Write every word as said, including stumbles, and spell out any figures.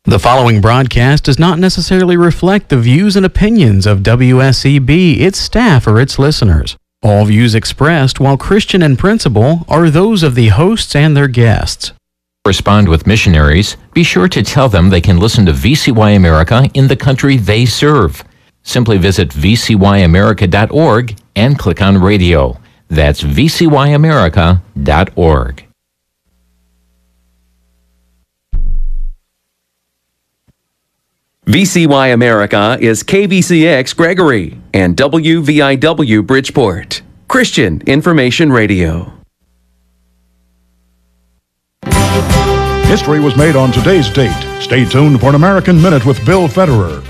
The following broadcast does not necessarily reflect the views and opinions of W S E B, its staff, or its listeners. All views expressed, while Christian in principle, are those of the hosts and their guests. Correspond with missionaries, be sure to tell them they can listen to V C Y America in the country they serve. Simply visit v c y america dot org and click on radio. That's v c y america dot org. V C Y America is K V C X Gregory and W V I W Bridgeport, Christian Information Radio. History was made on today's date. Stay tuned for an American Minute with Bill Federer.